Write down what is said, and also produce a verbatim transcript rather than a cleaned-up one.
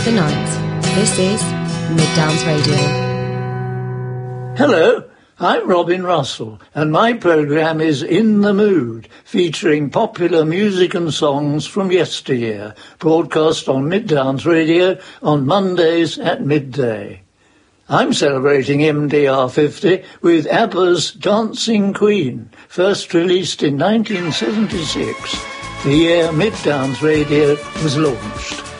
of the night. This is Mid-Downs Radio. Hello, I'm Robin Russell, and my programme is In the Mood, featuring popular music and songs from yesteryear, broadcast on Mid-Downs Radio on Mondays at midday. I'm celebrating M D R fifty with ABBA's Dancing Queen, first released in nineteen seventy-six, the year Mid-Downs Radio was launched.